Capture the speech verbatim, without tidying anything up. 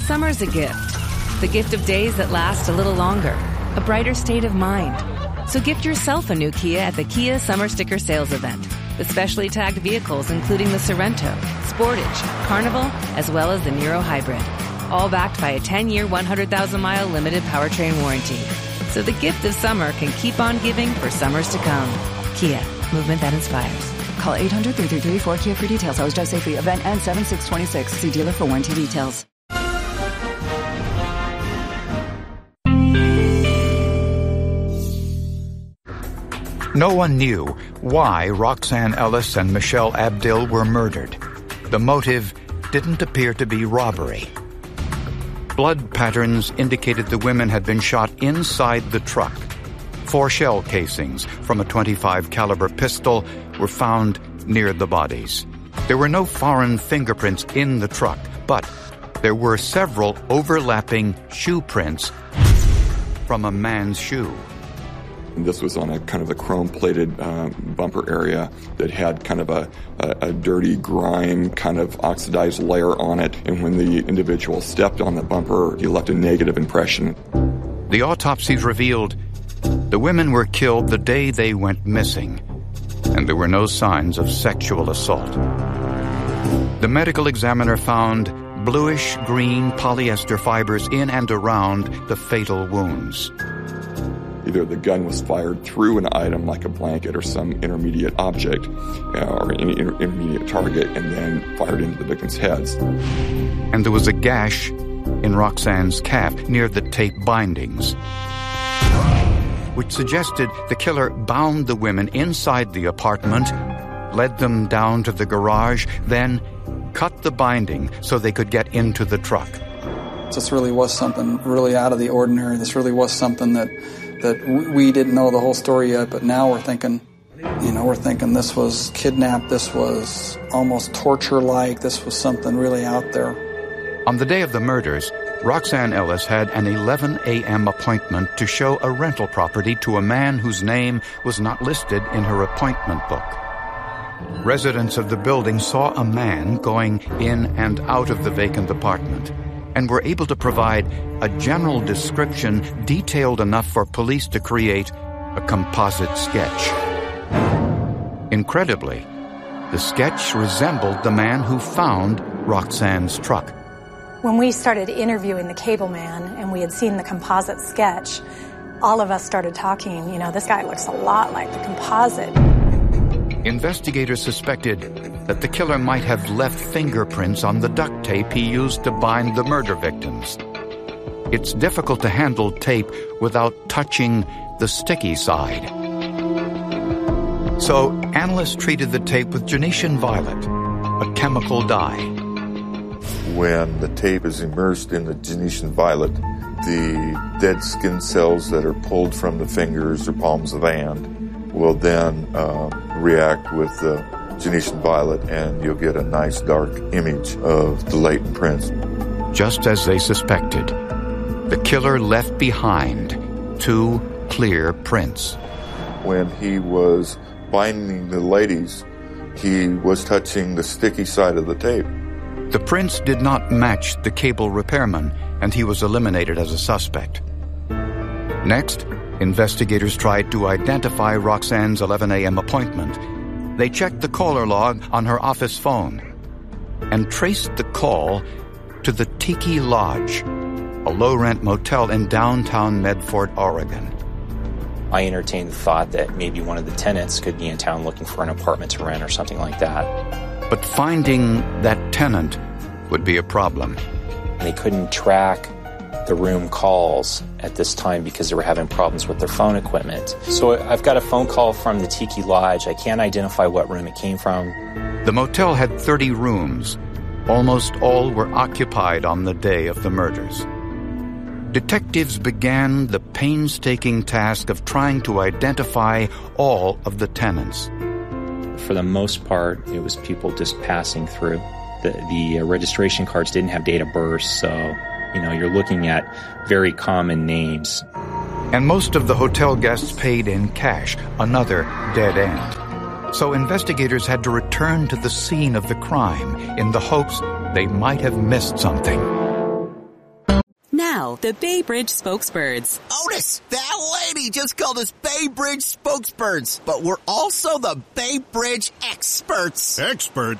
Summer's a gift. The gift of days that last a little longer. A brighter state of mind. So gift yourself a new Kia at the Kia Summer Sticker Sales Event. With specially tagged vehicles including the Sorento, Sportage, Carnival, as well as the Niro Hybrid. All backed by a ten-year, one hundred thousand mile limited powertrain warranty. So the gift of summer can keep on giving for summers to come. Kia, movement that inspires. Call eight hundred, three three three, four Kia for details. Always drive safely. Event ends seven six twenty-six. See dealer for warranty details. No one knew why Roxanne Ellis and Michelle Abdill were murdered. The motive didn't appear to be robbery. Blood patterns indicated the women had been shot inside the truck. Four shell casings from a twenty-five caliber pistol were found near the bodies. There were no foreign fingerprints in the truck, but there were several overlapping shoe prints from a man's shoe. This was on a kind of a chrome-plated uh, bumper area that had kind of a, a, a dirty grime, kind of oxidized layer on it. And when the individual stepped on the bumper, he left a negative impression. The autopsies revealed the women were killed the day they went missing, and there were no signs of sexual assault. The medical examiner found bluish-green polyester fibers in and around the fatal wounds. Either the gun was fired through an item like a blanket or some intermediate object uh, or any inter- intermediate target and then fired into the victim's heads. And there was a gash in Roxanne's calf near the tape bindings, which suggested the killer bound the women inside the apartment, led them down to the garage, then cut the binding so they could get into the truck. This really was something really out of the ordinary. This really was something that that we didn't know the whole story yet, but now we're thinking, you know, we're thinking this was kidnapped, this was almost torture-like, this was something really out there. On the day of the murders, Roxanne Ellis had an eleven a.m. appointment to show a rental property to a man whose name was not listed in her appointment book. Residents of the building saw a man going in and out of the vacant apartment, and were able to provide a general description detailed enough for police to create a composite sketch. Incredibly, the sketch resembled the man who found Roxanne's truck. When we started interviewing the cable man and we had seen the composite sketch, all of us started talking, you know, this guy looks a lot like the composite. Investigators suspected that the killer might have left fingerprints on the duct tape he used to bind the murder victims. It's difficult to handle tape without touching the sticky side. So analysts treated the tape with Genetian violet, a chemical dye. When the tape is immersed in the Genetian violet, the dead skin cells that are pulled from the fingers or palms of the hand will then uh, react with the Genetian violet, and you'll get a nice dark image of the latent prints. Just as they suspected, the killer left behind two clear prints. When he was binding the ladies, he was touching the sticky side of the tape. The prints did not match the cable repairman, and he was eliminated as a suspect. Next, investigators tried to identify Roxanne's eleven a.m. appointment. They checked the caller log on her office phone and traced the call to the Tiki Lodge, a low-rent motel in downtown Medford, Oregon. I entertained the thought that maybe one of the tenants could be in town looking for an apartment to rent or something like that. But finding that tenant would be a problem. They couldn't track the room calls at this time because they were having problems with their phone equipment. So I've got a phone call from the Tiki Lodge. I can't identify what room it came from. The motel had thirty rooms. Almost all were occupied on the day of the murders. Detectives began the painstaking task of trying to identify all of the tenants. For the most part, it was people just passing through. The, the uh, registration cards didn't have date of birth, so, you know, you're looking at very common names. And most of the hotel guests paid in cash, another dead end. So investigators had to return to the scene of the crime in the hopes they might have missed something. Now, the Bay Bridge Spokesbirds. Otis, that lady just called us Bay Bridge Spokesbirds, but we're also the Bay Bridge Experts. Expert?